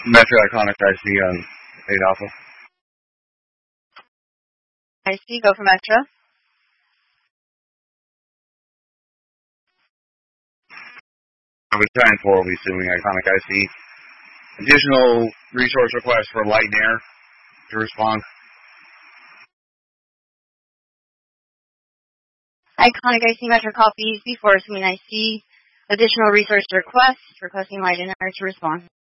Metro Iconic IC on 8 Alpha. IC, go for Metro. Number 10-4 will be suing Iconic IC. Additional resource request for Light and Air to respond. Iconic IC Metro copy before suing IC. Additional resource request requesting Light and Air to respond.